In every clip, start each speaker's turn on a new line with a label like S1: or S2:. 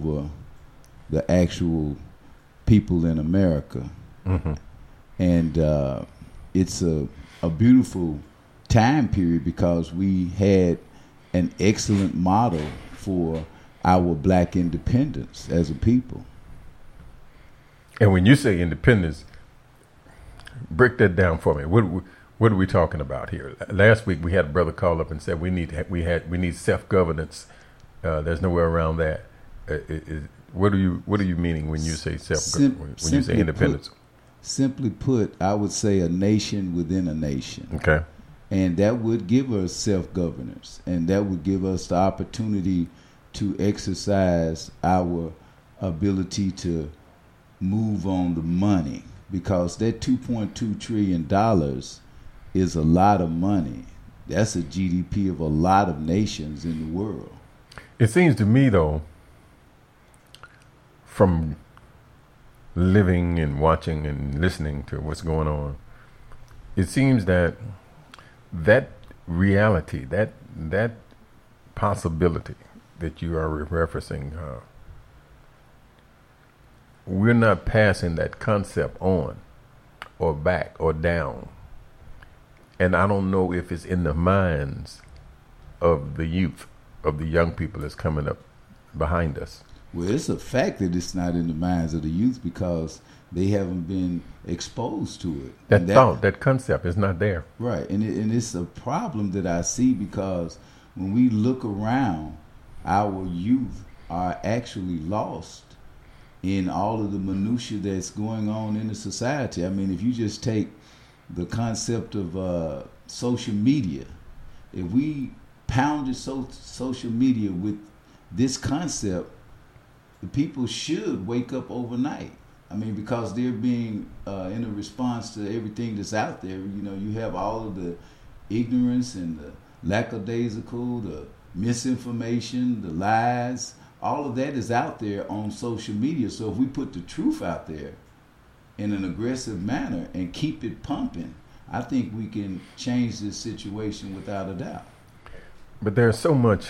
S1: over the actual people in America.
S2: Mm-hmm.
S1: And it's a beautiful time period because we had an excellent model for our black independence as a people.
S2: And when you say independence, break that down for me. What are we talking about here? Last week we had a brother call up and said we need self-governance. There's nowhere around that. What are you meaning when you say when you say independence?
S1: Simply put, I would say a nation within a nation.
S2: Okay.
S1: And that would give us self-governance, and that would give us the opportunity to exercise our ability to move on the money, because that $2.2 trillion is a lot of money. That's a GDP of a lot of nations in the world.
S2: It seems to me, though, from living and watching and listening to what's going on, it seems that reality, that possibility that you are referencing, we're not passing that concept on or back or down. And I don't know if it's in the minds of the youth, of the young people that's coming up behind us.
S1: Well, it's a fact that it's not in the minds of the youth because they haven't been exposed to it.
S2: That concept is not there.
S1: Right, and it's a problem that I see because when we look around, our youth are actually lost in all of the minutia that's going on in the society. I mean, if you just take the concept of social media, if we pounded social media with this concept, the people should wake up overnight. I mean, because they're being in a response to everything that's out there. You know, you have all of the ignorance and the lackadaisical, the misinformation, the lies. All of that is out there on social media. So if we put the truth out there in an aggressive manner and keep it pumping, I think we can change this situation without a doubt.
S2: But there's so much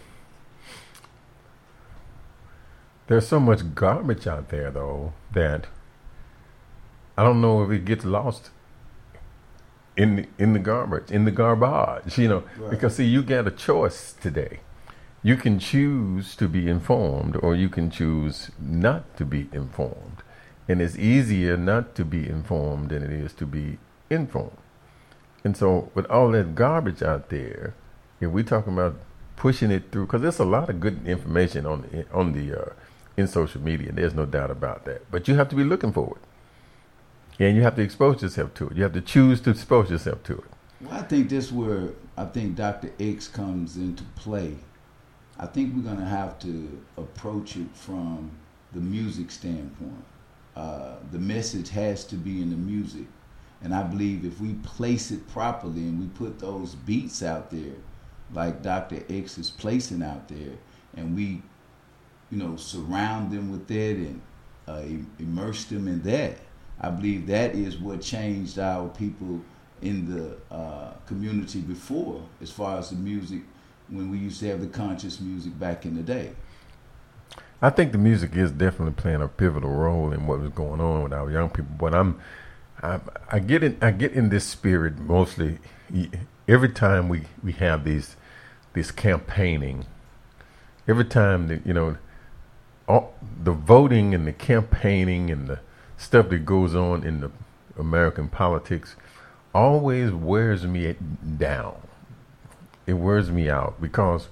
S2: garbage out there, though, that I don't know if it gets lost in the garbage, you know. Right. Because see, you get a choice today. You can choose to be informed, or you can choose not to be informed, and it's easier not to be informed than it is to be informed. And so, with all that garbage out there, if we're talking about pushing it through, because there's a lot of good information in social media. There's no doubt about that. But you have to be looking for it. And you have to expose yourself to it. You have to choose to expose yourself to it.
S1: Well, I think that's where Dr. X comes into play. I think we're going to have to approach it from the music standpoint. The message has to be in the music. And I believe if we place it properly and we put those beats out there, like Dr. X is placing out there, and we surround them with that and immerse them in that. I believe that is what changed our people in the community before, as far as the music, when we used to have the conscious music back in the day.
S2: I think the music is definitely playing a pivotal role in what was going on with our young people. But I get in this spirit mostly every time we have this campaigning. Every time that all the voting and the campaigning and the stuff that goes on in the American politics always wears me down. It wears me out because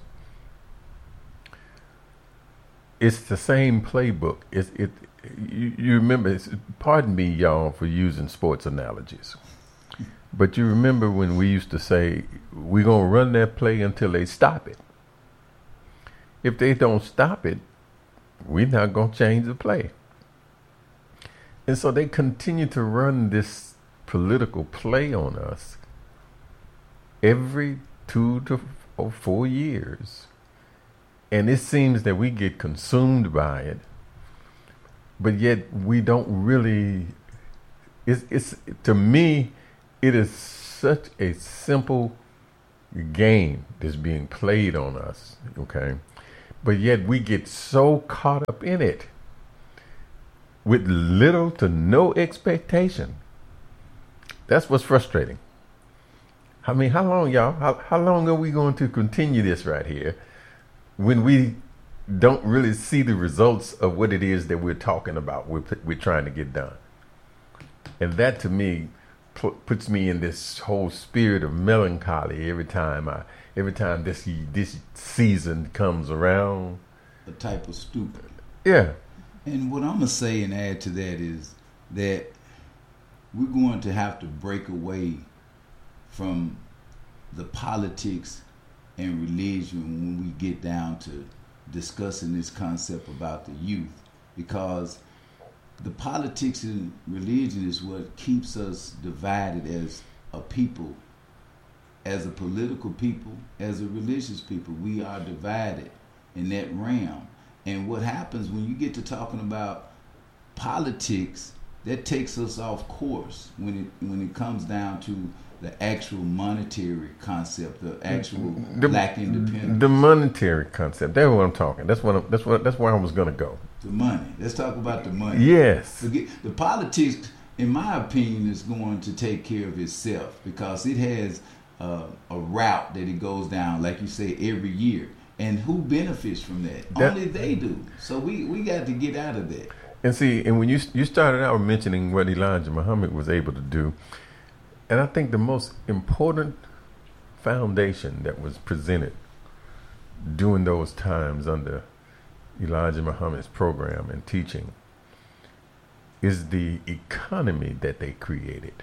S2: it's the same playbook. You remember, pardon me, y'all, for using sports analogies, but you remember when we used to say, we're going to run that play until they stop it. If they don't stop it, we're not going to change the play. And so they continue to run this political play on us every 2 to 4 years. And it seems that we get consumed by it, but yet we don't really, it's to me, it is such a simple game that's being played on us, okay? but yet we get so caught up in it with little to no expectation. That's what's frustrating. I mean, how long, y'all? How long are we going to continue this right here when we don't really see the results of what it is that we're talking about, we're trying to get done? And that, to me, puts me in this whole spirit of melancholy every time this season comes around.
S1: A type of stupid.
S2: Yeah.
S1: And what I'm going to say and add to that is that we're going to have to break away from the politics and religion when we get down to discussing this concept about the youth, because the politics and religion is what keeps us divided as a people, as a political people, as a religious people. We are divided in that realm. And what happens when you get to talking about politics, that takes us off course when it comes down to the actual monetary concept, the actual black independence.
S2: The monetary concept. That's what I'm talking. That's where I was going to go.
S1: The money. Let's talk about the money.
S2: Yes.
S1: Forget the politics. In my opinion, is going to take care of itself because it has a route that it goes down, like you say, every year. And who benefits from that? Only they do. So we got to get out of that.
S2: And see, and when you started out mentioning what Elijah Muhammad was able to do, and I think the most important foundation that was presented during those times under Elijah Muhammad's program and teaching is the economy that they created.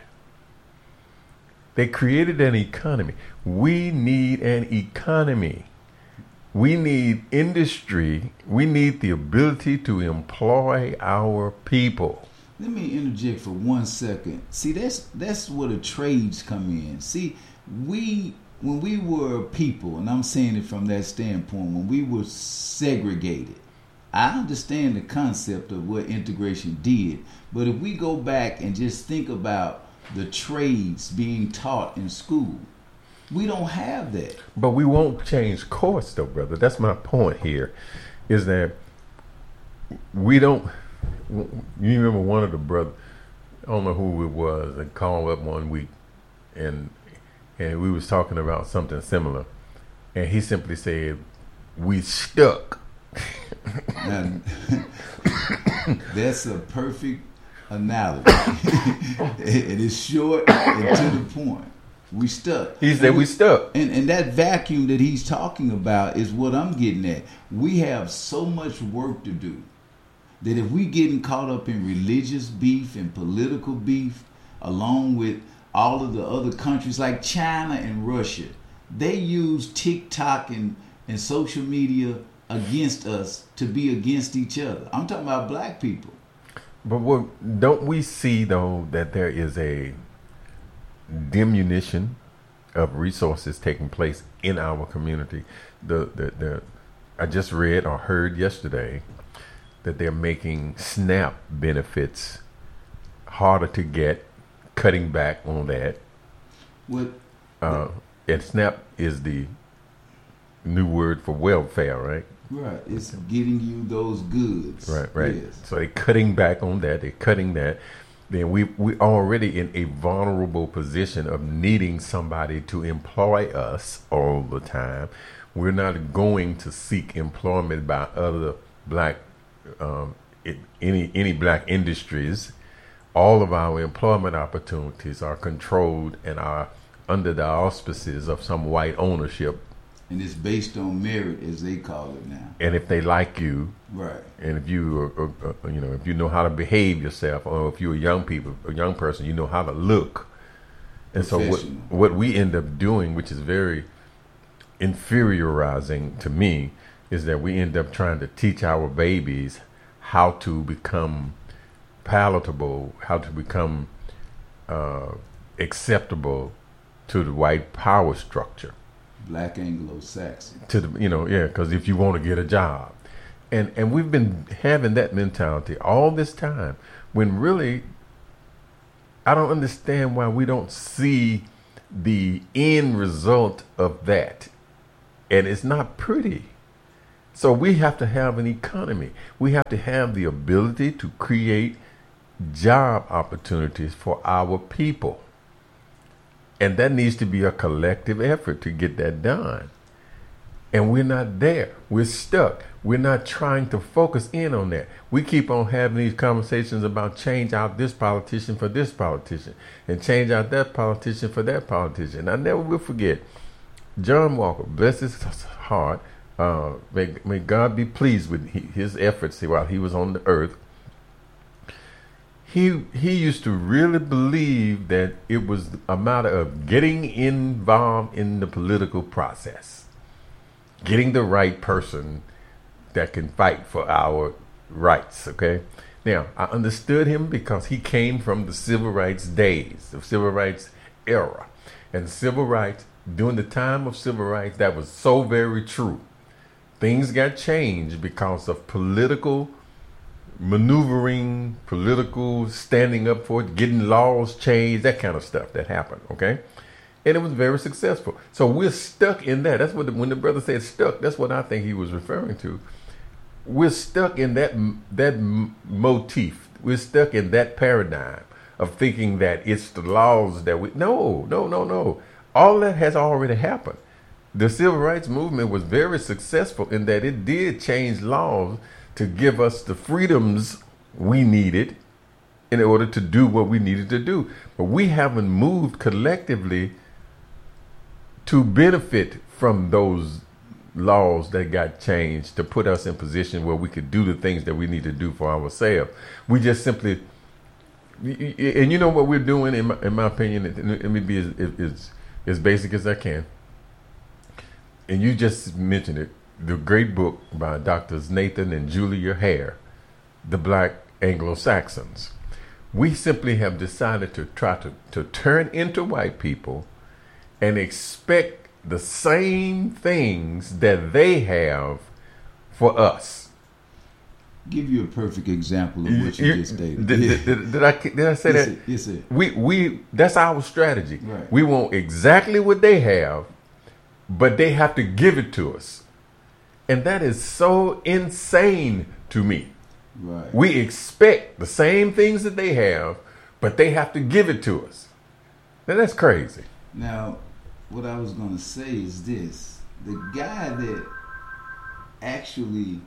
S2: They created an economy. We need an economy. We need industry. We need the ability to employ our people.
S1: Let me interject for 1 second. See, that's where the trades come in. See, when we were a people, and I'm saying it from that standpoint, when we were segregated, I understand the concept of what integration did, but if we go back and just think about the trades being taught in school, we don't have that.
S2: But we won't change course, though, brother. That's my point here, is that we don't. You remember one of the brothers, I don't know who it was, that called up one week, and we was talking about something similar, and he simply said, "We stuck."
S1: Now, that's a perfect analogy. It is short and to the point. We stuck.
S2: He said we stuck.
S1: And that vacuum that he's talking about is what I'm getting at. We have so much work to do that if we getting caught up in religious beef and political beef, along with all of the other countries like China and Russia, they use TikTok and social media against us to be against each other. I'm talking about black people.
S2: But don't we see, though, that there is a diminution of resources taking place in our community? I just read or heard yesterday that they're making SNAP benefits harder to get, cutting back on that.
S1: What?
S2: And SNAP is the new word for welfare, right?
S1: Right. It's getting you those goods.
S2: Right.
S1: Yes.
S2: So they're cutting back on that. They're cutting that. Then we already in a vulnerable position of needing somebody to employ us all the time. We're not going to seek employment by other black any black industries. All of our employment opportunities are controlled and are under the auspices of some white ownership.
S1: And it's based on merit, as they call it now.
S2: And if they like you,
S1: right?
S2: And if you, if you know how to behave yourself, or if you're a young person, you know how to look. And so what we end up doing, which is very inferiorizing to me, is that we end up trying to teach our babies how to become palatable, how to become acceptable to the white power structure.
S1: Black Anglo-Saxon.
S2: Because if you want to get a job. And we've been having that mentality all this time, when really I don't understand why we don't see the end result of that. And it's not pretty. So we have to have an economy. We have to have the ability to create job opportunities for our people. And that needs to be a collective effort to get that done. And we're not there. We're stuck. We're not trying to focus in on that. We keep on having these conversations about change out this politician for this politician and change out that politician for that politician. I never will forget John Walker, bless his heart. May God be pleased with his efforts while he was on the earth. He used to really believe that it was a matter of getting involved in the political process, getting the right person that can fight for our rights. Okay. Now, I understood him because he came from the civil rights days, the civil rights era, and civil rights during the time of civil rights. That was so very true. Things got changed because of political maneuvering, political standing up for it, getting laws changed, that kind of stuff that happened, okay? And it was very successful. So we're stuck in that. That's what when the brother said stuck, that's what I think he was referring to. We're stuck in that motif. We're stuck in that paradigm of thinking that it's the laws that we... No. All that has already happened. The civil rights movement was very successful in that it did change laws to give us the freedoms we needed in order to do what we needed to do. But we haven't moved collectively to benefit from those laws that got changed to put us in position where we could do the things that we need to do for ourselves. We just simply, and you know what we're doing, in my opinion, let me be as basic as I can. And you just mentioned it, the great book by Drs. Nathan and Julia Hare, The Black Anglo-Saxons. We simply have decided to try to turn into white people and expect the same things that they have for us.
S1: Give you a perfect example of what you just stated.
S2: Did I say that?
S1: Yes, sir.
S2: We that's our strategy.
S1: Right.
S2: We want exactly what they have, but they have to give it to us. And that is so insane to me.
S1: Right.
S2: We expect the same things that they have, but they have to give it to us. Now that's crazy.
S1: Now, what I was going to say is this. The guy that actually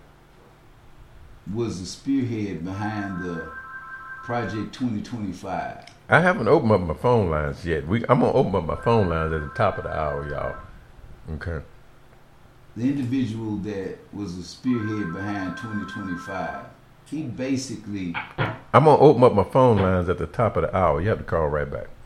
S1: was the spearhead behind the Project 2025.
S2: I haven't opened up my phone lines yet. I'm going to open up my phone lines at the top of the hour, y'all. Okay.
S1: The individual that was the spearhead behind 2025, he basically...
S2: I'm going to open up my phone lines at the top of the hour. You have to call right back.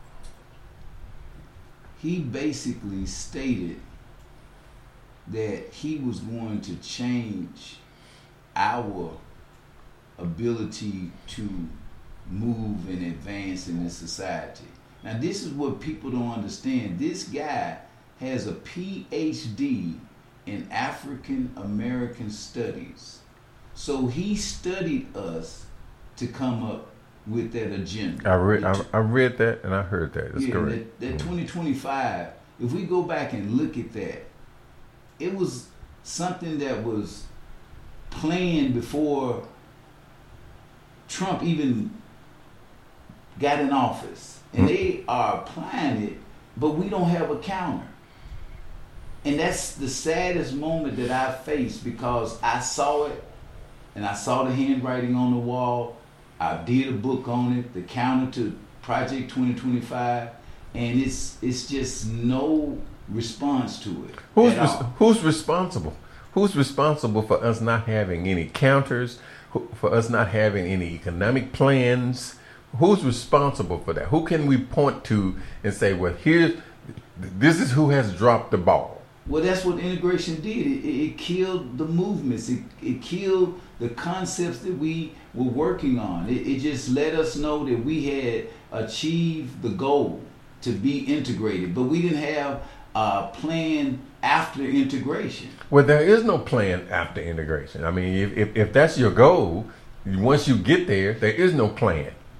S1: He basically stated that he was going to change our ability to move and advance in this society. Now, this is what people don't understand. This guy has a PhD in African American studies. So he studied us to come up with that agenda.
S2: I read that and I heard that. That's correct.
S1: That 2025, if we go back and look at that, it was something that was planned before Trump even got in office. And they are applying it, but we don't have a counter. And that's the saddest moment that I faced, because I saw it and I saw the handwriting on the wall. I did a book on it, the counter to Project 2025, and it's just no response to it.
S2: Who's responsible? Who's responsible for us not having any counters, for us not having any economic plans? Who's responsible for that? Who can we point to and say, well, this is who has dropped the ball?
S1: Well, that's what integration did. It killed the movements. It killed the concepts that we were working on. It just let us know that we had achieved the goal to be integrated, but we didn't have a plan after integration.
S2: Well, there is no plan after integration. I mean, if that's your goal, once you get there, there is no plan.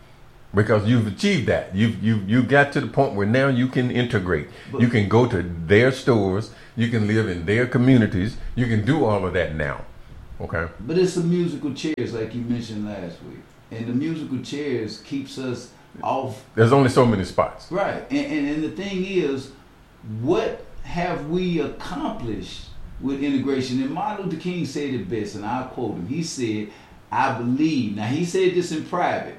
S2: because you've achieved that. You got to the point where now you can integrate. You can go to their stores. You can live in their communities. You can do all of that now. Okay.
S1: But it's the musical chairs, like you mentioned last week, and the musical chairs keeps us off.
S2: There's only so many spots.
S1: Right, and the thing is, what have we accomplished with integration? And Martin Luther King said it best, and I'll quote him. He said, "I believe." Now he said this in private.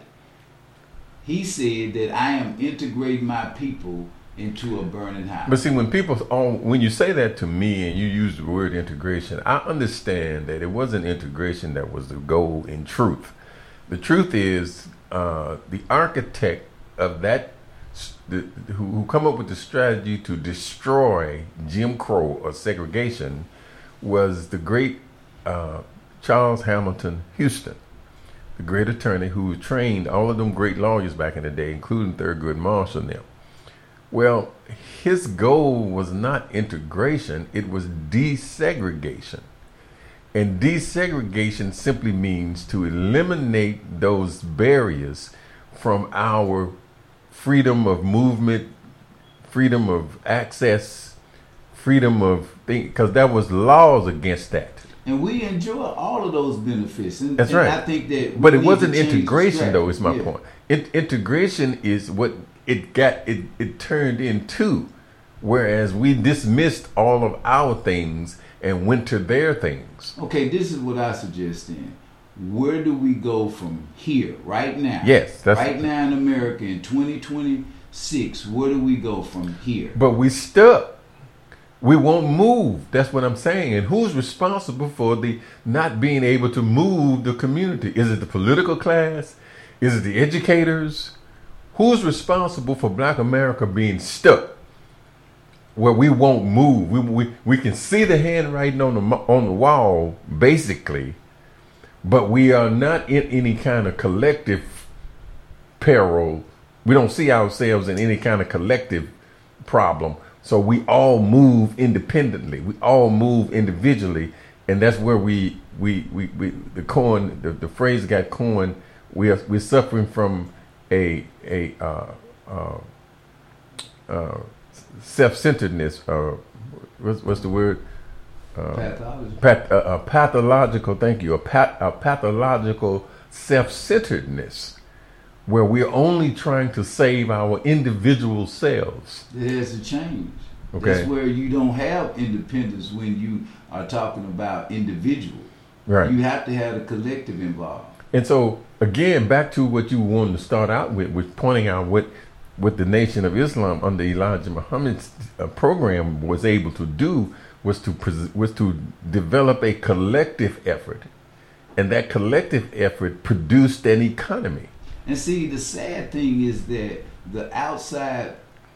S1: He said that I am integrating my people into a burning house.
S2: But see, when you say that to me and you use the word integration, I understand that it wasn't integration that was the goal in truth. The truth is, the architect of that, who come up with the strategy to destroy Jim Crow or segregation, was the great Charles Hamilton Houston, the great attorney who trained all of them great lawyers back in the day, including Thurgood Marshall and them. Well, his goal was not integration, it was desegregation. And desegregation simply means to eliminate those barriers from our freedom of movement, freedom of access, freedom of thing, because there was laws against that.
S1: And we enjoy all of those benefits. And,
S2: that's right.
S1: I think that,
S2: but it wasn't integration, though. Is my point. Integration is what it turned into, whereas we dismissed all of our things and went to their things.
S1: Okay, this is what I suggest then. Where do we go from here, right now?
S2: Yes,
S1: right now in America in 2026. Where do we go from here?
S2: But we stuck. We won't move. That's what I'm saying. And who's responsible for the not being able to move the community? Is it the political class? Is it the educators? Who's responsible for Black America being stuck where we won't move? We can see the handwriting on the wall, basically, but we are not in any kind of collective peril. We don't see ourselves in any kind of collective problem. So we all move independently. We all move individually, and that's where the phrase got coined. We're suffering from a self-centeredness. What's the word? Pathological. Thank you. A pathological self-centeredness, where we're only trying to save our individual selves.
S1: It has to change.
S2: Okay.
S1: That's where you don't have independence when you are talking about individual.
S2: Right.
S1: You have to have the collective involved.
S2: And so, again, back to what you wanted to start out with pointing out what the Nation of Islam under Elijah Muhammad's program was able to do was to develop a collective effort. And that collective effort produced an economy.
S1: And see, the sad thing is that the outside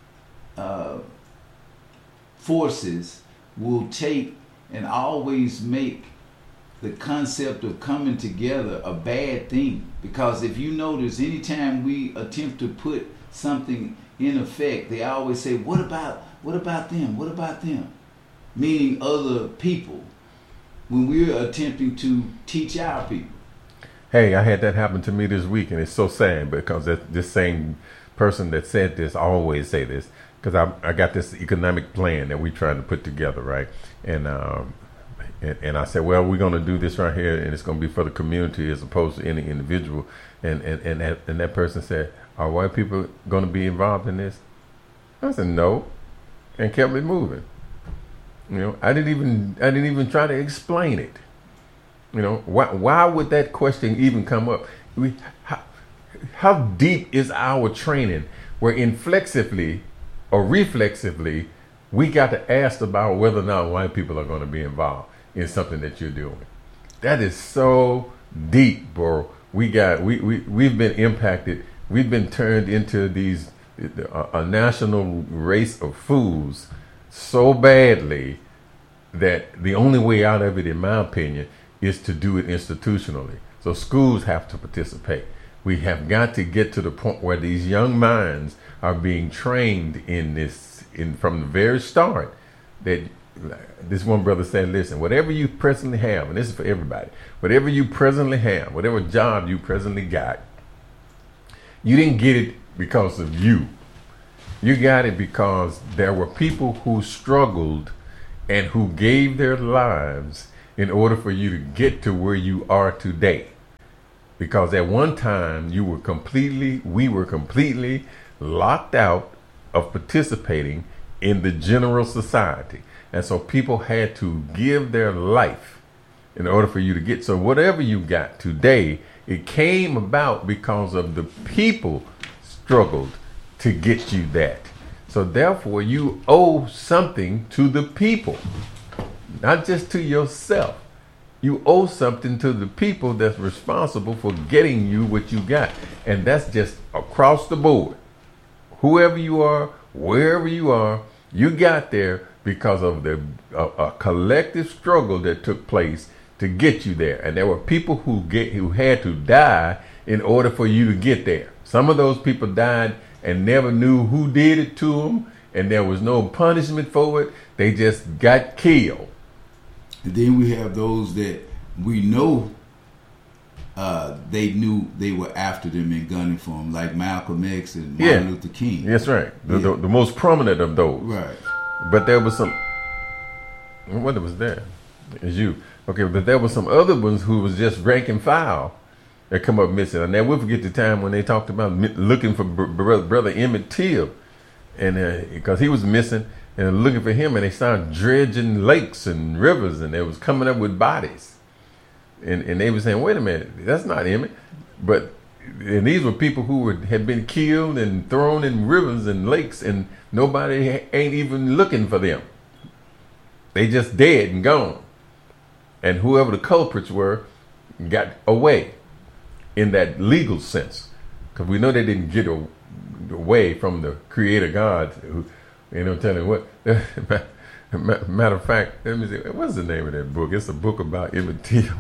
S1: forces will take and always make the concept of coming together a bad thing. Because if you notice, anytime we attempt to put something in effect, they always say, what about them? What about them? Meaning other people, when we're attempting to teach our people.
S2: Hey, I had that happen to me this week, and it's so sad because this same person that said this, I always say this, because I got this economic plan that we trying to put together, right? And I said, well, we're going to do this right here, and it's going to be for the community as opposed to any individual. And that person said, are white people going to be involved in this? I said, no, and kept it moving. You know, I didn't even try to explain it. You know, why would that question even come up? How deep is our training where inflexively or reflexively we got to ask about whether or not white people are going to be involved in something that you're doing? That is so deep, bro. We've been impacted. We've been turned into a national race of fools so badly that the only way out of it, in my opinion, is to do it institutionally. So schools have to participate. We have got to get to the point where these young minds are being trained in this, from the very start, that this one brother said, listen, whatever you presently have, and this is for everybody, whatever you presently have, whatever job you presently got, You didn't get it because of you. You got it because there were people who struggled and who gave their lives in order for you to get to where you are today. Because at one time we were completely locked out of participating in the general society. And so people had to give their life in order for you to get. So whatever you got today, it came about because of the people struggled to get you that. So therefore you owe something to the people, not just to yourself. You owe something to the people that's responsible for getting you what you got. And that's just across the board. Whoever you are, wherever you are, you got there because of a collective struggle that took place to get you there. And there were people who had to die in order for you to get there. Some of those people died and never knew who did it to them, and there was no punishment for it. They just got killed.
S1: And then we have those that we know they knew they were after them and gunning for them, like Malcolm X and Martin Luther King.
S2: That's right. The most prominent of those.
S1: Right.
S2: But there was some. What was there? Is you. Okay, but there were some other ones who was just rank and file that come up missing. And never forget the time when they talked about looking for brother Emmett Till, and because he was missing, and looking for him, and they started dredging lakes and rivers, and they was coming up with bodies, and they were saying, "Wait a minute, that's not Emmett." And these were people who had been killed and thrown in rivers and lakes, and nobody ain't even looking for them. They just dead and gone. And whoever the culprits were got away in that legal sense, because we know they didn't get away from the Creator God, who, tell you what. Matter of fact, let me see, what's the name of that book? It's a book about Emmett Till.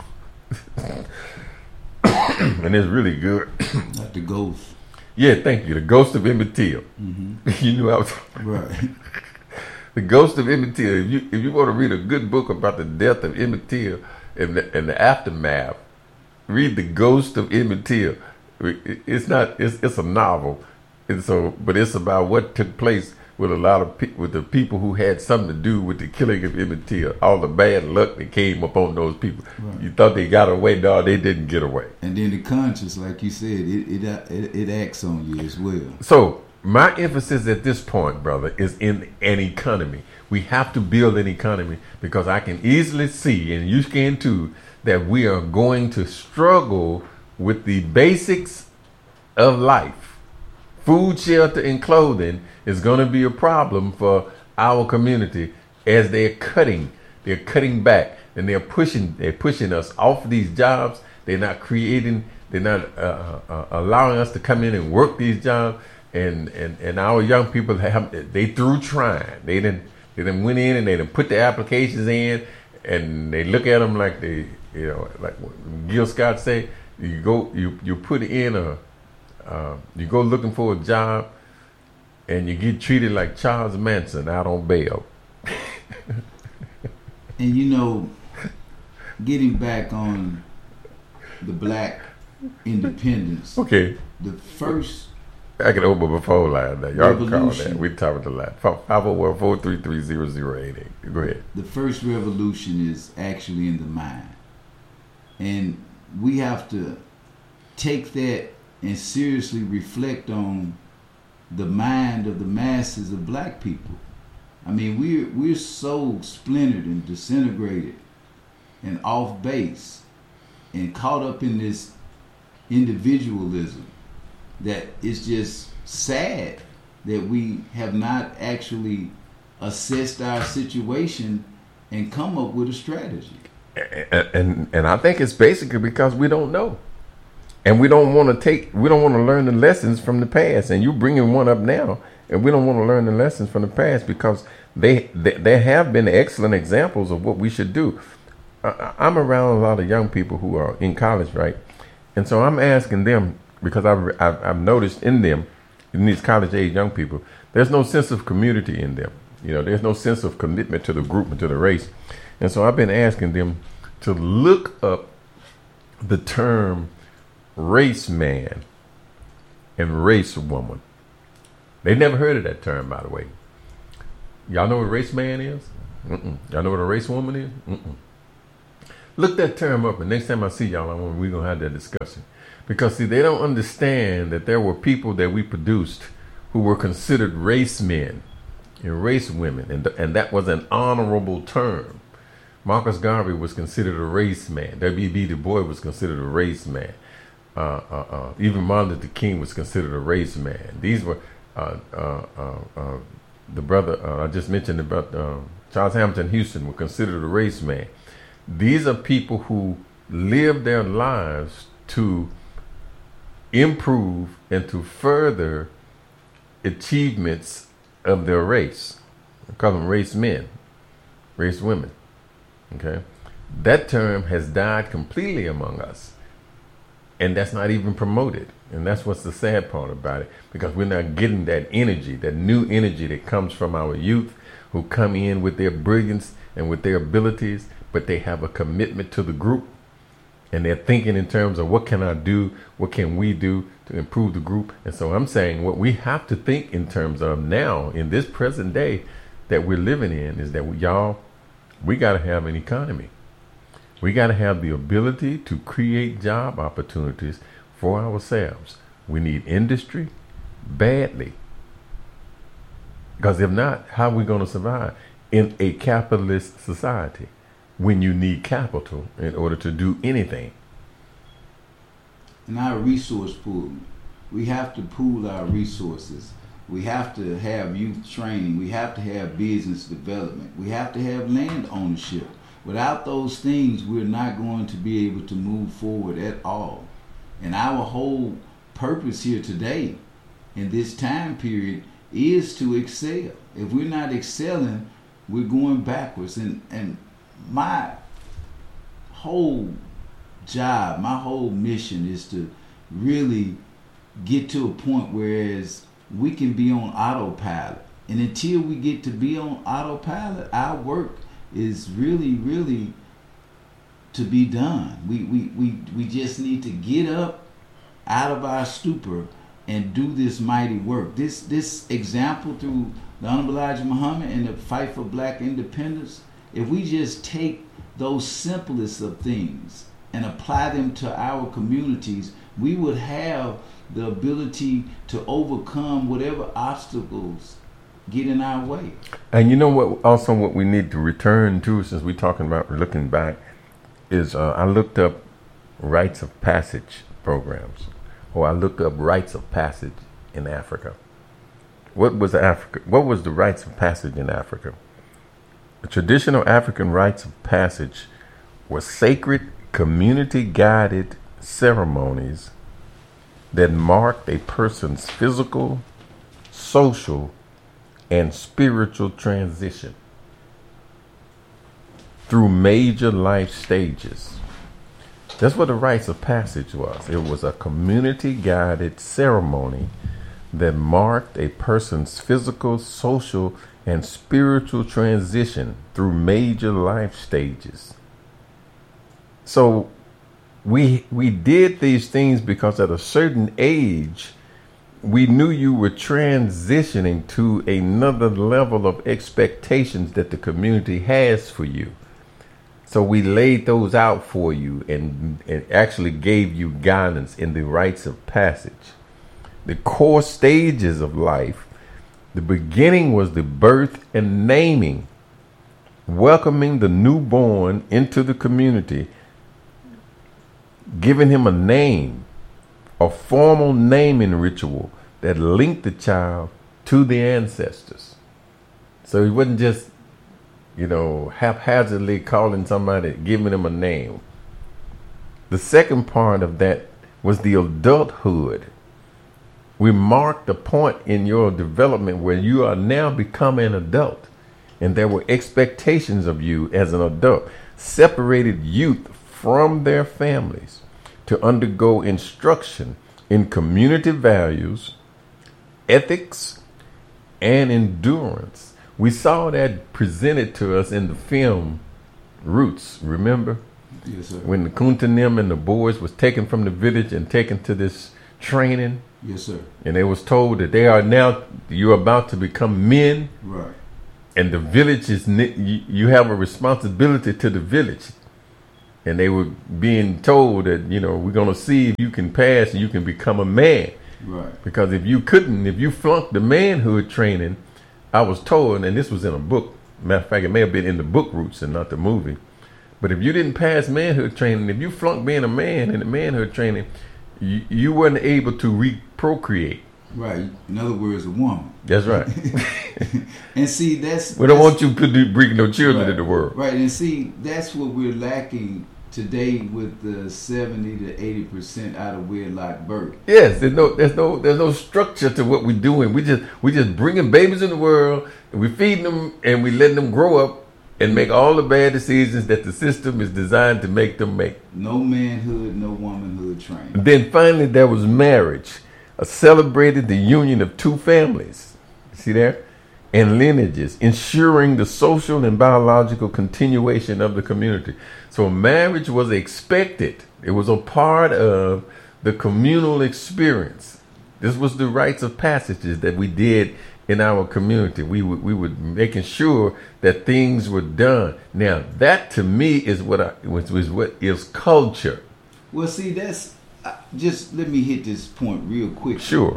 S2: And it's really good.
S1: Like The Ghost.
S2: Yeah, thank you. The Ghost of Emmett Till. Mm-hmm. You knew I was
S1: right.
S2: The Ghost of Emmett Till. If you want to read a good book about the death of Emmett Till and the aftermath, read The Ghost of Emmett Till. It's a novel, but it's about what took place with with the people who had something to do with the killing of Emmett Till. All the bad luck that came upon those people. Right. You thought they got away, no, they didn't get away.
S1: And then the conscience, like you said, it acts on you as well.
S2: So my emphasis at this point, brother, is in an economy. We have to build an economy, because I can easily see, and you can too, that we are going to struggle with the basics of life. Food, shelter, and clothing is going to be a problem for our community as they're cutting back, and they're pushing us off these jobs. They're not allowing us to come in and work these jobs, and our young people they through trying. They didn't went in and they done put the applications in, and they look at them like like what Gil Scott say, you put in you go looking for a job, and you get treated like Charles Manson out on bail.
S1: And getting back on the black independence.
S2: Okay.
S1: The first.
S2: I can open my phone line now. Y'all can call that. We're talking to the line. 501-433-0088. Go ahead.
S1: The first revolution is actually in the mind. And we have to take that and seriously reflect on the mind of the masses of black people. I mean, we're so splintered and disintegrated and off base and caught up in this individualism that it's just sad that we have not actually assessed our situation and come up with a strategy.
S2: And I think it's basically because we don't know. And we don't want to learn the lessons from the past. And you bringing one up now, and we don't want to learn the lessons from the past, because there have been excellent examples of what we should do. I'm around a lot of young people who are in college, right? And so I'm asking them, because I've noticed in them, in these college age young people, there's no sense of community in them. There's no sense of commitment to the group and to the race. And so I've been asking them to look up the term race man and race woman. They never heard of that term, by the way. Y'all know what a race man is? Mm-mm. Y'all know what a race woman is? Mm-mm. Look that term up, and next time I see y'all, we're going to have that discussion. Because, see, they don't understand that there were people that we produced who were considered race men and race women, and that was an honorable term. Marcus Garvey was considered a race man. W.B. Du Bois was considered a race man. Even Martin Luther King was considered a race man. These were the brother I just mentioned about Charles Hamilton Houston were considered a race man. These are people who live their lives to improve and to further achievements of their race. I call them race men, race women. Okay, that term has died completely among us, and that's not even promoted. And that's what's the sad part about it, because we're not getting that energy, that new energy that comes from our youth who come in with their brilliance and with their abilities, but they have a commitment to the group, and they're thinking in terms of what can I do, what can we do to improve the group. And so I'm saying what we have to think in terms of now in this present day that we're living in is that we got to have an economy. We got to have the ability to create job opportunities for ourselves. We need industry badly. Because if not, how are we going to survive in a capitalist society when you need capital in order to do anything?
S1: In our resource pool, we have to pool our resources. We have to have youth training. We have to have business development. We have to have land ownership. Without those things, we're not going to be able to move forward at all. And our whole purpose here today, in this time period, is to excel. If we're not excelling, we're going backwards. And my whole job, my whole mission is to really get to a point whereas we can be on autopilot. And until we get to be on autopilot, our work is really, really to be done. We just need to get up out of our stupor and do this mighty work. This example through the Honorable Elijah Muhammad and the fight for black independence, if we just take those simplest of things and apply them to our communities, we would have the ability to overcome whatever obstacles get in our way.
S2: And you know what? Also, what we need to return to, since we're talking about looking back, is I looked up rites of passage programs, or I looked up rites of passage in Africa. What was Africa? What was the rites of passage in Africa? The traditional African rites of passage were sacred, community-guided ceremonies that marked a person's physical, social, and spiritual transition through major life stages. That's what the rites of passage was. It was a community-guided ceremony that marked a person's physical, social, and spiritual transition through major life stages. So we did these things because at a certain age, we knew you were transitioning to another level of expectations that the community has for you. So we laid those out for you and actually gave you guidance in the rites of passage. The core stages of life, the beginning was the birth and naming, welcoming the newborn into the community, giving him a name, a formal naming ritual that linked the child to the ancestors. So he wasn't just, haphazardly calling somebody, giving them a name. The second part of that was the adulthood. We marked a point in your development where you are now becoming an adult, and there were expectations of you as an adult. Separated youth from their families to undergo instruction in community values, ethics, and endurance. We saw that presented to us in the film Roots, remember?
S1: Yes, sir.
S2: When the Kunta Nim and the boys was taken from the village and taken to this training,
S1: Yes, sir.
S2: And they was told that they are now, you're about to become men.
S1: Right.
S2: And the village is, you have a responsibility to the village. And they were being told that, we're going to see if you can pass and you can become a man.
S1: Right.
S2: Because if you couldn't, if you flunked the manhood training, I was told, and this was in a book, matter of fact, it may have been in the book Roots and not the movie. But if you didn't pass manhood training, if you flunked being a man in the manhood training, you weren't able to procreate.
S1: Right. In other words, a woman.
S2: That's right.
S1: And see, that's...
S2: We don't want you to bring no children
S1: right,
S2: in the world.
S1: Right. And see, that's what we're lacking today with the 70 to 80% out of wedlock birth.
S2: Yes, there's no structure to what we're doing. We just bringing babies in the world, and we feeding them, and we letting them grow up and make all the bad decisions that the system is designed to make them make.
S1: No manhood, no womanhood training.
S2: Then finally there was marriage, celebrated the union of two families. See there? And lineages, ensuring the social and biological continuation of the community. So marriage was expected. It was a part of the communal experience. This was the rites of passages that we did in our community. We were making sure that things were done. Now that to me is what is culture.
S1: Well, see, that's just let me hit this point real quick.
S2: Sure.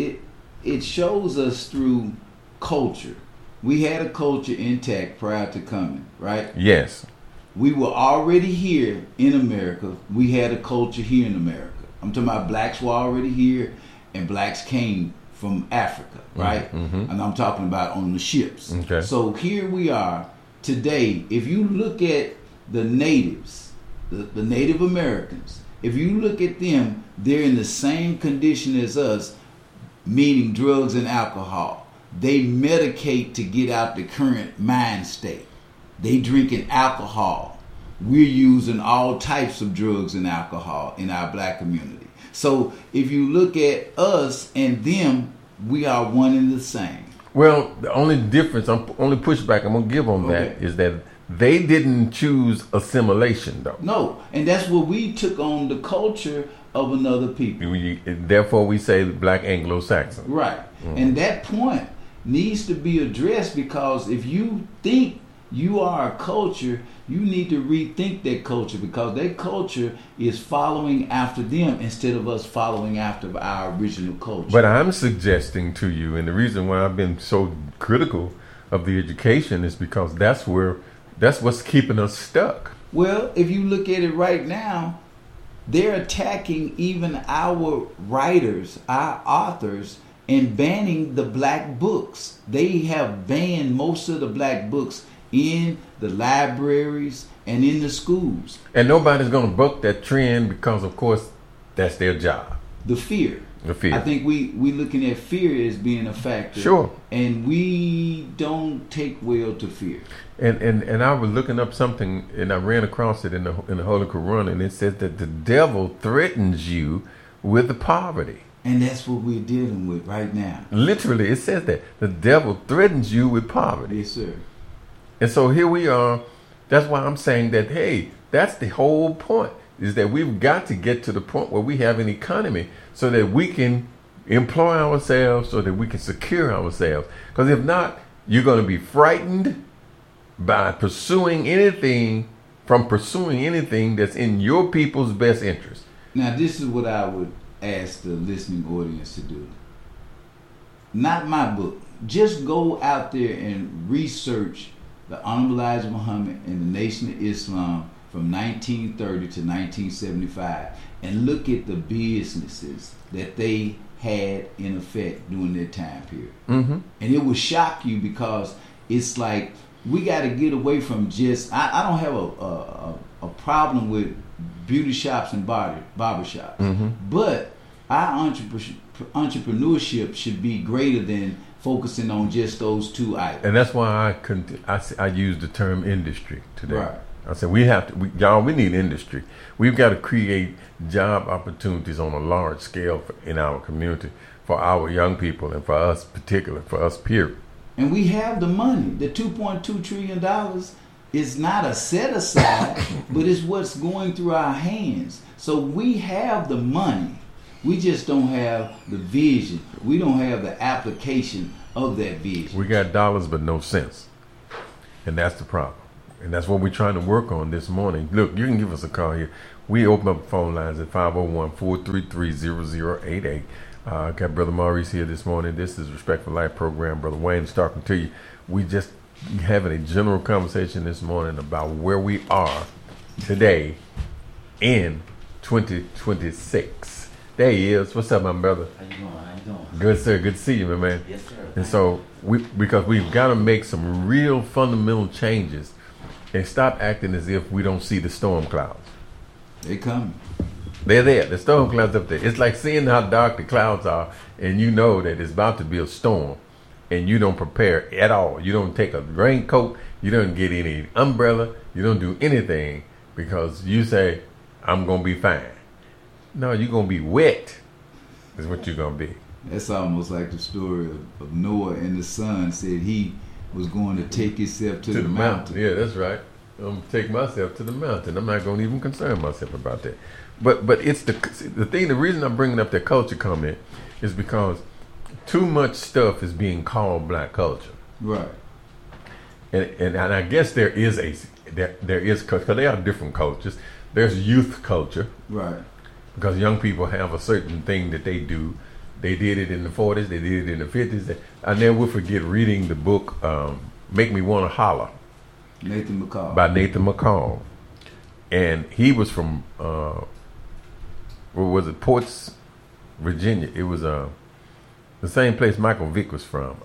S1: It shows us through culture. We had a culture intact prior to coming, right?
S2: Yes.
S1: We were already here in America. We had a culture here in America. I'm talking about blacks were already here, and blacks came from Africa, right?
S2: Mm-hmm.
S1: And I'm talking about on the ships.
S2: Okay.
S1: So here we are today. If you look at the natives, the Native Americans, if you look at them, they're in the same condition as us, meaning drugs and alcohol. They medicate to get out the current mind state. They drinking alcohol. We're using all types of drugs and alcohol in our black community. So if you look at us and them, we are one and the same.
S2: Well, the only difference, only pushback I'm going to give on that is that they didn't choose assimilation, though.
S1: No, and that's what we took on, the culture of another people.
S2: Therefore, we say black Anglo-Saxon.
S1: Right. Mm-hmm. And that point needs to be addressed, because if you think you are a culture, you need to rethink that culture, because that culture is following after them instead of us following after our original culture.
S2: But I'm suggesting to you, and the reason why I've been so critical of the education is because that's what's keeping us stuck.
S1: Well, if you look at it right now, they're attacking even our writers, our authors, and banning the black books. They have banned most of the black books in the libraries and in the schools.
S2: And nobody's going to buck that trend because, of course, that's their job.
S1: The fear.
S2: The fear.
S1: I think we looking at fear as being a factor.
S2: Sure.
S1: And we don't take well to fear.
S2: And I was looking up something, and I ran across it in the Holy Quran, and it says that the devil threatens you with poverty.
S1: And that's what we're dealing with right now.
S2: Literally, it says that the devil threatens you with poverty.
S1: Yes, sir.
S2: And so here we are. That's why I'm saying that, hey, that's the whole point, is that we've got to get to the point where we have an economy so that we can employ ourselves, so that we can secure ourselves. Because if not, you're going to be frightened by pursuing anything that's in your people's best interest.
S1: Now, this is what I would ask the listening audience to do. Not my book. Just go out there and research the Honorable Elijah Muhammad and the Nation of Islam from 1930 to 1975 and look at the businesses that they had in effect during that time period.
S2: Mm-hmm.
S1: And it will shock you, because it's like we got to get away from just, I don't have a problem with beauty shops and barber shops,
S2: mm-hmm.
S1: but our entrepreneurship should be greater than focusing on just those two items.
S2: And that's why I use the term industry today.
S1: Right.
S2: I said we need industry. We've got to create job opportunities on a large scale in our community for our young people and for us particularly, for us period.
S1: And we have the money. The $2.2 trillion is not a set aside, but it's what's going through our hands. So we have the money. We just don't have the vision. We don't have the application of that vision.
S2: We got dollars but no sense. And that's the problem. And that's what we're trying to work on this morning. Look, you can give us a call here. We open up phone lines at 501-433-0088. Got Brother Maurice here this morning. This is Respect for Life program. Brother Wayne is talking to you. We just having a general conversation this morning about where we are today in 2026. There he is. What's up, my brother?
S3: How you doing? How you doing?
S2: Good, sir. Good to see you, my man.
S3: Yes, sir.
S2: And so, because we've got to make some real fundamental changes and stop acting as if we don't see the storm clouds.
S1: They coming.
S2: They're there. The storm clouds up there. It's like seeing how dark the clouds are, and you know that it's about to be a storm, and you don't prepare at all. You don't take a raincoat. You don't get any umbrella. You don't do anything because you say, I'm going to be fine. No, you're going to be wet is what you're going to be.
S1: That's almost like the story of Noah and the son said he was going to take himself to the mountain.
S2: Yeah, that's right. I'm going to take myself to the mountain. I'm not going to even concern myself about that. But it's the thing. The reason I'm bringing up that culture comment is because too much stuff is being called black culture.
S1: Right.
S2: And I guess there is because there are different cultures. There's youth culture.
S1: Right.
S2: Because young people have a certain thing that they do. They did it in the 40s. They did it in the 50s. I never will forget reading the book Make Me Want to Holler.
S1: Nathan McCall.
S2: By Nathan McCall. And he was from, what was it, Ports, Virginia. It was the same place Michael Vick was from.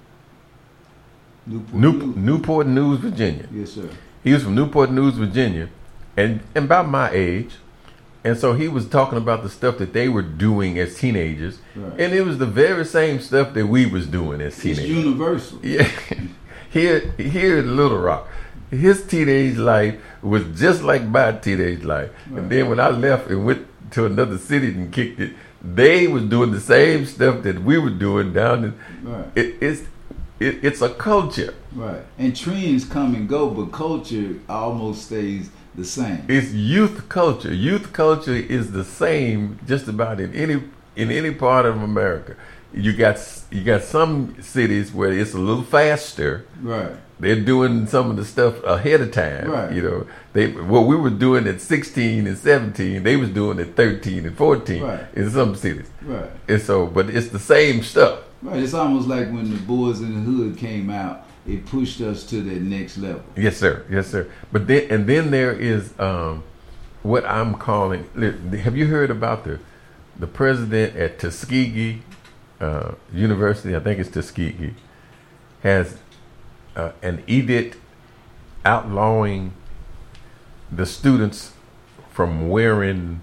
S2: Newport News, Virginia.
S1: Yes, sir.
S2: He was from Newport News, Virginia, and about my age. And so he was talking about the stuff that they were doing as teenagers. Right. And it was the very same stuff that we was doing as teenagers.
S1: It's universal.
S2: Yeah. Here in Little Rock, his teenage life was just like my teenage life. Right. And then when I left and went to another city and kicked it, they was doing the same stuff that we were doing down in.
S1: Right.
S2: It's a culture.
S1: Right. And trends come and go, but culture almost stays the same.
S2: It's youth culture. Youth culture is the same just about in any part of America. You got some cities where it's a little faster.
S1: Right.
S2: They're doing some of the stuff ahead of time.
S1: Right.
S2: You know, what we were doing at 16 and 17, they was doing at 13 and 14
S1: right.
S2: in some cities.
S1: Right.
S2: And so, but it's the same stuff.
S1: Right. It's almost like when the Boys in the Hood came out. It pushed us to that next level.
S2: Yes, sir. Yes, sir. But then there is what I'm calling. Have you heard about the president at Tuskegee University? I think it's Tuskegee has an edict outlawing the students from wearing.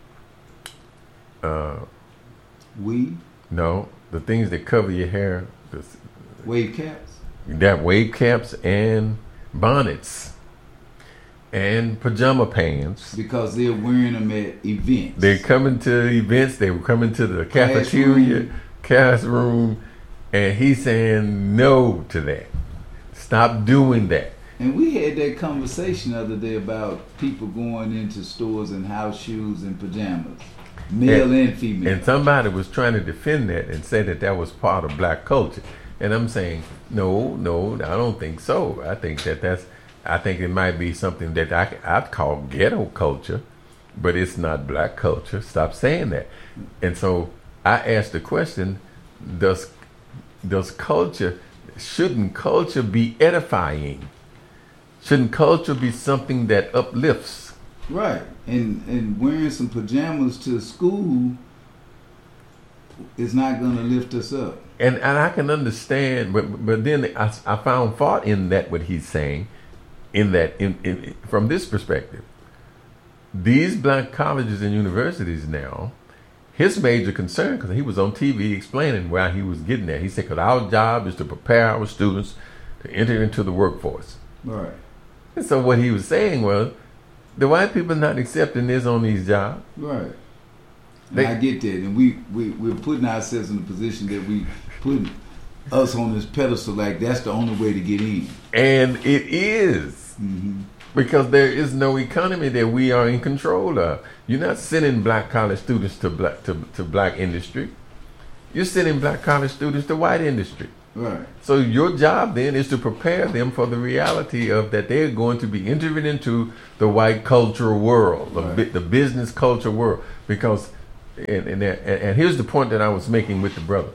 S1: Weed?
S2: No, the things that cover your hair.
S1: Wave caps.
S2: That wave caps and bonnets and pajama pants.
S1: Because they're wearing them at events.
S2: They're coming to events. They were coming to the cafeteria, classroom, and he's saying no to that. Stop doing that.
S1: And we had that conversation the other day about people going into stores in house shoes and pajamas, male and female.
S2: And somebody was trying to defend that and say that was part of black culture. And I'm saying, no, I don't think so. I think I think it might be something that I'd call ghetto culture, but it's not black culture. Stop saying that. And so I asked the question, shouldn't culture be edifying? Shouldn't culture be something that uplifts?
S1: Right. And wearing some pajamas to school is not going to lift us up.
S2: And I can understand, but then I found fault in that what he's saying, from this perspective. These black colleges and universities now, his major concern, because he was on TV explaining why he was getting there. He said, because our job is to prepare our students to enter into the workforce.
S1: Right.
S2: And so what he was saying was, the white people are not accepting this on these jobs.
S1: Right. And I get that. And we're putting ourselves in a position that we put us on this pedestal like that's the only way to get in.
S2: And it is.
S1: Mm-hmm.
S2: Because there is no economy that we are in control of. You're not sending black college students to black industry. You're sending black college students to white industry.
S1: Right.
S2: So your job then is to prepare them for the reality of that they're going to be entering into the white cultural world,
S1: Right.
S2: the business culture world. Because, and here's the point that I was making with the brother.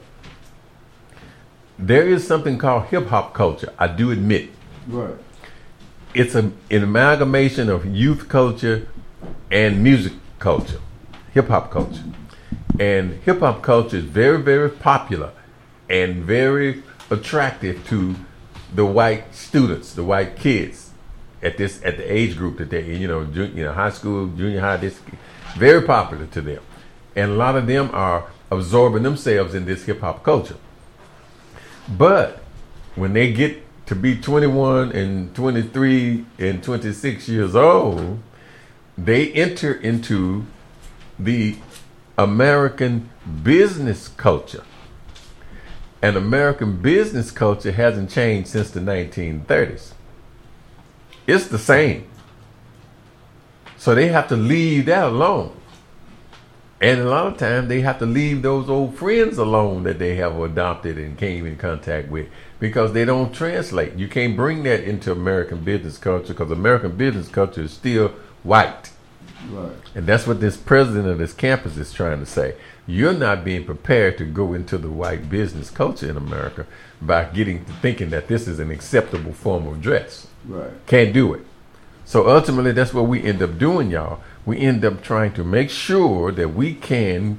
S2: There is something called hip hop culture. I do admit.
S1: Right.
S2: It's an amalgamation of youth culture and music culture, hip hop culture. And hip hop culture is very, very popular and very attractive to the white students, the white kids at the age group that they, high school, junior high, this very popular to them. And a lot of them are absorbing themselves in this hip hop culture. But when they get to be 21 and 23 and 26 years old, they enter into the American business culture. And American business culture hasn't changed since the 1930s. It's the same. So they have to leave that alone. And a lot of times they have to leave those old friends alone that they have adopted and came in contact with because they don't translate. You can't bring that into American business culture because American business culture is still white.
S1: Right.
S2: And that's what this president of this campus is trying to say. You're not being prepared to go into the white business culture in America by getting to thinking that this is an acceptable form of dress.
S1: Right.
S2: Can't do it. So ultimately, that's what we end up doing, y'all. We end up trying to make sure that we can,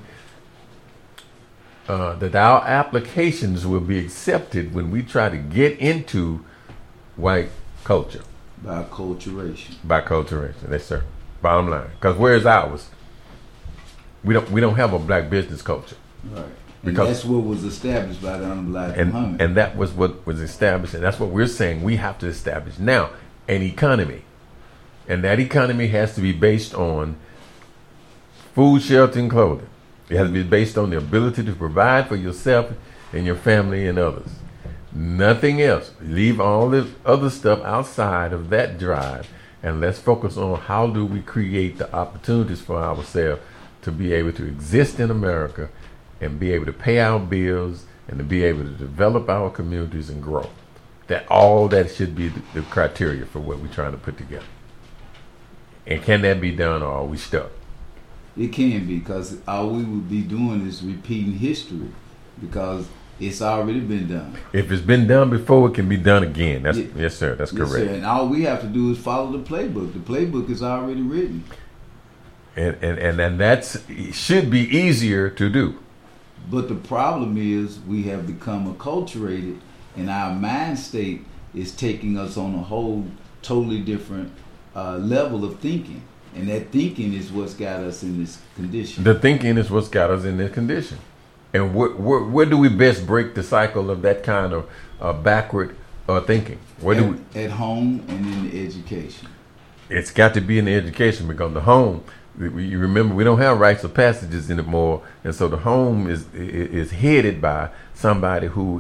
S2: that our applications will be accepted when we try to get into white culture.
S1: By acculturation.
S2: By acculturation, yes, sir. Bottom line, because where's ours? We don't have a black business culture.
S1: Right. And
S2: Because-
S1: that's what was established by the Honorable Elijah Muhammad.
S2: And that was what was established, and that's what we're saying we have to establish now, an economy. And that economy has to be based on food, shelter, and clothing. It has to be based on the ability to provide for yourself and your family and others. Nothing else. Leave all the other stuff outside of that drive, and let's focus on how do we create the opportunities for ourselves to be able to exist in America and be able to pay our bills and to be able to develop our communities and grow. That should be the criteria for what we're trying to put together. And can that be done, or are we stuck?
S1: It can be, because all we would be doing is repeating history, because it's already been done.
S2: If it's been done before, it can be done again.
S1: Yeah.
S2: Yes, sir. That's
S1: Yes,
S2: correct.
S1: sir. And all we have to do is follow the playbook. The playbook is already written.
S2: And that's should be easier to do.
S1: But the problem is we have become acculturated, and our mind state is taking us on a whole totally different level of thinking. And that thinking is what's got us in this condition.
S2: The thinking is what's got us in this condition. And where do we best break the cycle of that kind of backward thinking? Where do we?
S1: At home and in the education.
S2: It's got to be in the education, because the home, you remember, we don't have rites of passages anymore, and so the home is headed by somebody who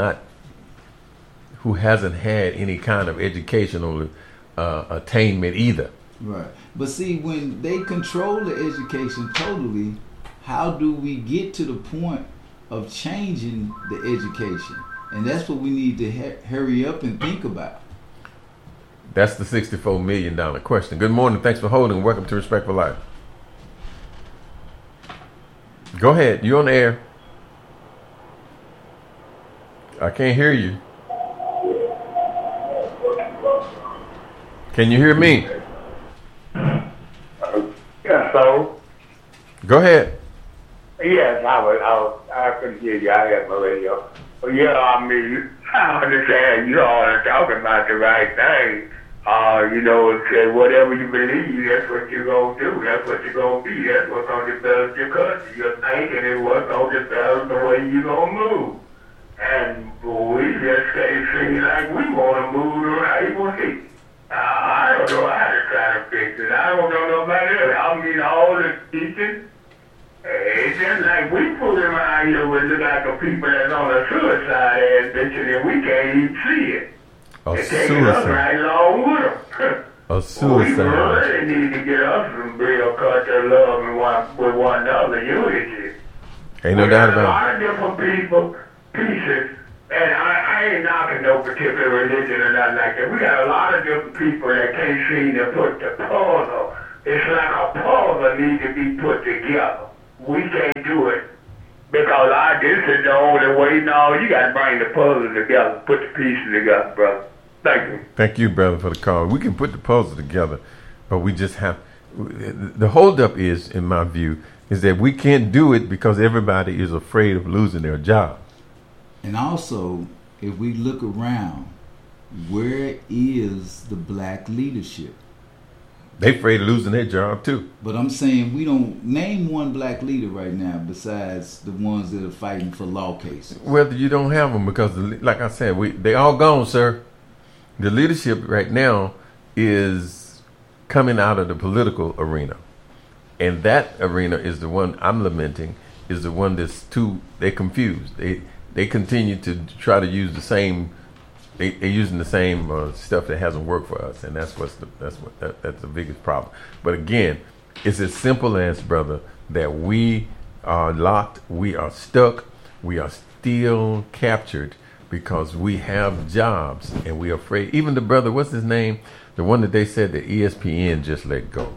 S2: hasn't had any kind of educational attainment either.
S1: Right. But see, when they control the education totally, how do we get to the point of changing the education? And that's what we need to hurry up and think about.
S2: That's the $64 million question. Good morning. Thanks for holding. Welcome to Respect for Life. Go ahead. You're on the air. I can't hear you. Can you hear me?
S3: Yeah, so
S2: Go ahead.
S3: yes, I couldn't hear you. I had my radio. But yeah, I mean, I understand you all are talking about the right thing. It said whatever you believe, that's what you're gonna do. That's what you're gonna be. That's what's gonna develop your culture. Your thinking is what's gonna develop the way you're gonna move. And we just seem like we wanna move the right way. I don't know how to try to fix it. I don't know nobody else. I mean, all the teaching, it's just like we put them out here with look like the people that's on the suicide adventure, and we can't even see it.
S2: Oh,
S3: They're taking us
S2: suicide.
S3: right along with them.
S2: a
S3: We
S2: suicide.
S3: really need to get us some real culture love and with one another, unity.
S2: Ain't no doubt
S3: A
S2: about
S3: lot of different pieces, and I ain't knocking no particular religion or nothing like that. We got a lot of different people that can't seem to put the puzzle. It's like a puzzle needs to be put together. We can't do it because this is the only way. No, you got to bring the puzzle together, put the pieces together, brother. Thank you.
S2: Thank you, brother, for the call. We can put the puzzle together, but we just have. The holdup is, in my view, is that we can't do it because everybody is afraid of losing their job.
S1: And also, if we look around, where is the black leadership?
S2: They afraid of losing their job too.
S1: But I'm saying we don't name one black leader right now besides the ones that are fighting for law cases.
S2: Well, you don't have them because, like I said, they all gone, sir. The leadership right now is coming out of the political arena. And that arena is the one I'm lamenting, is the one they're confused. They continue to try to use the same, they're using the same stuff that hasn't worked for us. And that's the biggest problem. But again, it's as simple as, brother, that we are locked, we are stuck, we are still captured because we have jobs and we're afraid. Even the brother, what's his name? The one that they said that ESPN just let go.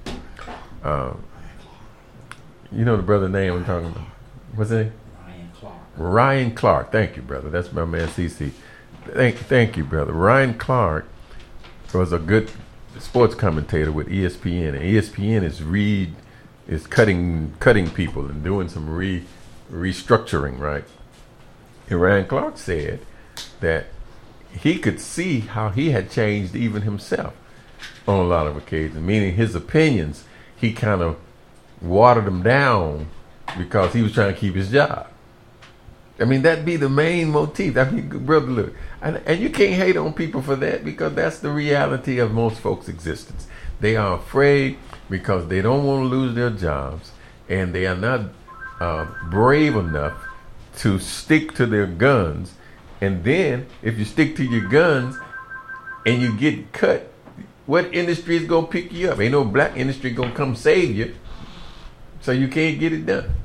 S2: You know the brother name I'm talking about? What's his name?
S4: Ryan Clark.
S2: Ryan Clark. Thank you, brother. That's my man, CC. Thank you, brother. Ryan Clark was a good sports commentator with ESPN, and ESPN is cutting people and doing some restructuring, right? And Ryan Clark said that he could see how he had changed even himself on a lot of occasions, meaning his opinions, he kind of watered them down because he was trying to keep his job. I mean, that'd be the main motif. I mean, brother, look, and you can't hate on people for that because that's the reality of most folks' existence. They are afraid because they don't want to lose their jobs, and they are not brave enough to stick to their guns. And then, if you stick to your guns and you get cut, what industry is going to pick you up? Ain't no black industry going to come save you, so you can't get it done.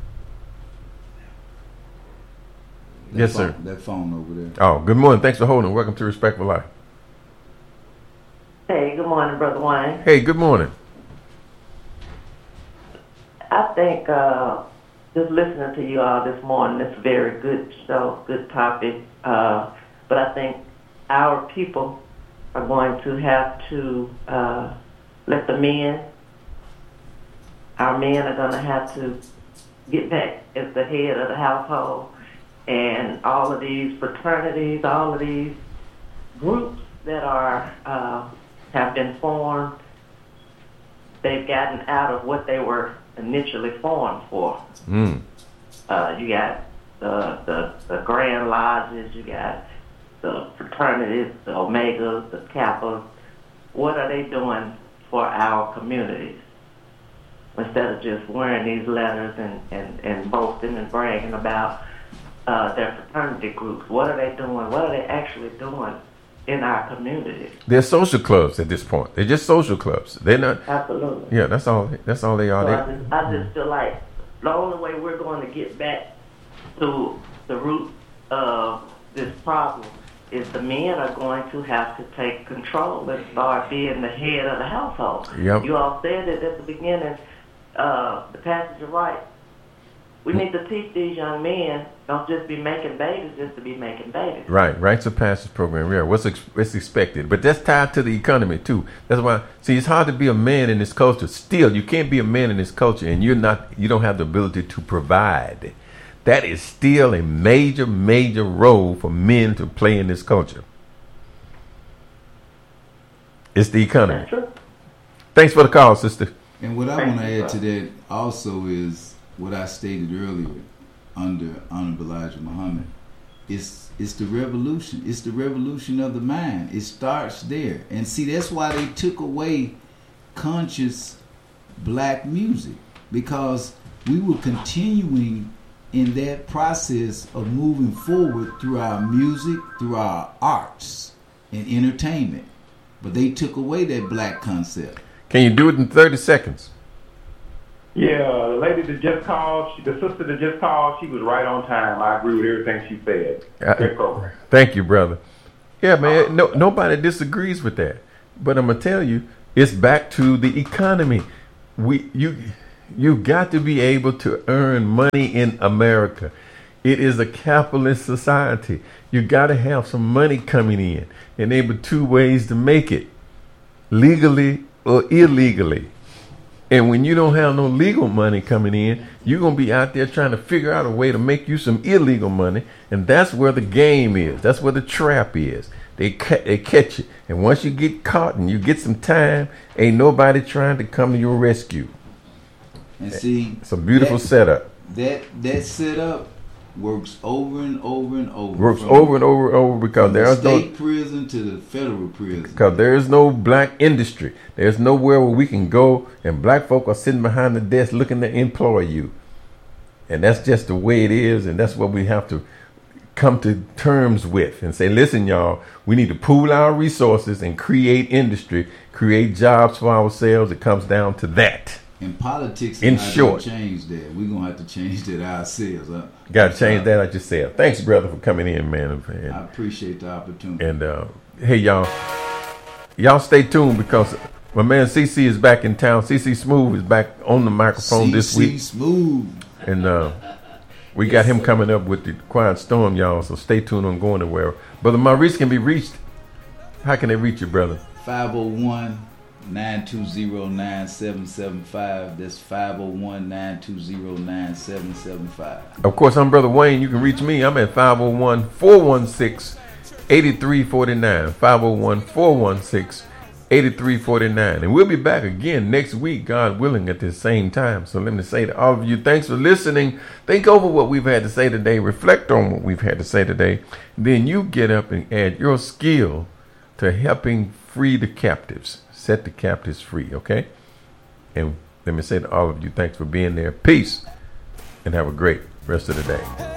S2: Yes, sir.
S1: That phone over there.
S2: Oh, good morning. Thanks for holding. Welcome to Respectful Life.
S5: Hey, good morning, Brother Wayne.
S2: Hey, good morning.
S5: I think just listening to you all this morning, it's a very good show, good topic. But I think our people are going to have to let our men are going to have to get back as the head of the household. And all of these fraternities, all of these groups that have been formed, they've gotten out of what they were initially formed for. You got the Grand Lodges, you got the fraternities, the Omegas, the Kappas. What are they doing for our communities? Instead of just wearing these letters and boasting and bragging about their fraternity groups, what are they doing? What are they actually doing in our communities?
S2: They're social clubs at this point. They're just social clubs. They're not.
S5: Absolutely.
S2: Yeah, that's all they are.
S5: So I just feel like the only way we're going to get back to the root of this problem is the men are going to have to take control and start being the head of the household.
S2: Yep.
S5: You all said it at the beginning, the passage of right. We need to teach these young men, don't just be making babies just to be making babies. Right,
S2: rites of passage program. Yeah, what's expected, but that's tied to the economy too. That's why. See, it's hard to be a man in this culture. Still, you can't be a man in this culture, and you don't have the ability to provide. That is still a major, major role for men to play in this culture. It's the economy.
S5: That's true.
S2: Thanks for the call, sister.
S1: And what I want to add to that also is what I stated earlier under Honorable Elijah Muhammad. It's the revolution. It's the revolution of the mind. It starts there. And see, that's why they took away conscious black music, because we were continuing in that process of moving forward through our music, through our arts and entertainment. but they took away that black concept.
S2: Can you do it in 30 seconds?
S4: Yeah, the lady that just called, the sister that just called, she was right on time. I agree with everything she said. Great program.
S2: Thank you, brother. Yeah, man, nobody disagrees with that. But I'm going to tell you, it's back to the economy. You've got to be able to earn money in America. It is a capitalist society. You got to have some money coming in. And there are two ways to make it: legally or illegally. And when you don't have no legal money coming in, you're going to be out there trying to figure out a way to make you some illegal money. And that's where the game is. That's where the trap is. They catch you. And once you get caught and you get some time, ain't nobody trying to come to your rescue.
S1: And see,
S2: it's a beautiful setup.
S1: That setup works over and over and over.
S2: Works over and over and over because there's no
S1: state prison to the federal prison.
S2: Because there is no black industry. There's nowhere where we can go and black folk are sitting behind the desk looking to employ you. And that's just the way it is, and that's what we have to come to terms with and say, listen, y'all, we need to pool our resources and create industry, create jobs for ourselves. It comes down to that.
S1: In politics,
S2: in short,
S1: change that. We're gonna have to change that ourselves.
S2: Got to change that out yourself. Thanks, brother, for coming in, man.
S1: I appreciate the opportunity.
S2: And hey, y'all stay tuned because my man CC is back in town. CC Smooth is back on the microphone this week.
S1: Smooth.
S2: And we got him coming up with the Quiet Storm, y'all. So stay tuned on Going Nowhere. Brother Maurice can be reached. How can they reach you, brother?
S1: 501-920-9775. That's 501-920-9775.
S2: Of course, I'm Brother Wayne. You can reach me. I'm at 501-416-8349. 501-416-8349. And we'll be back again next week, God willing, at the same time. So let me say to all of you, thanks for listening. Think over what we've had to say today. Reflect on what we've had to say today. Then you get up and add your skill to helping free the captives. Set the captives free, okay? And let me say to all of you, thanks for being there. Peace, and have a great rest of the day.